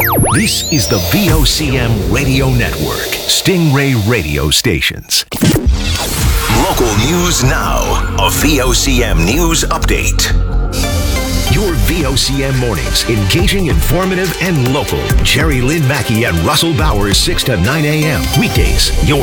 This is the VOCM Radio Network, Stingray Radio Stations. Local news now. A VOCM news update. Your VOCM mornings, engaging, informative, and local. Jerry Lynn Mackey and Russell Bowers, 6 to 9 a.m. Weekdays. Your